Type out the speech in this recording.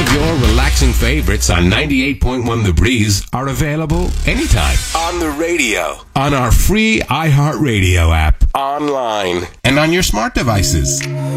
of your relaxing favorites on 98.1 The Breeze are available anytime. On the radio. On our free iHeartRadio app. Online. And on your smart devices.